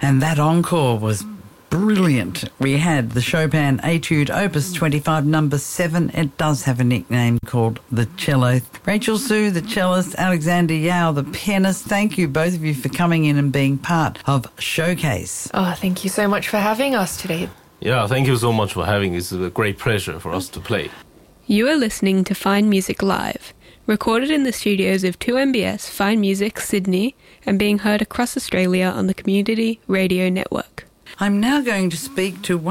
And that encore was brilliant. We had the Chopin Etude Opus 25 number 7. It does have a nickname called the cello. Rachel Sue, the cellist, Alexander Yao, the pianist. Thank you, both of you, for coming in and being part of Showcase. Oh, thank you so much for having us today. Yeah, thank you so much for having us. It's a great pleasure for us to play. You are listening to Fine Music Live, recorded in the studios of 2MBS Fine Music Sydney and being heard across Australia on the Community Radio Network. I'm now going to speak to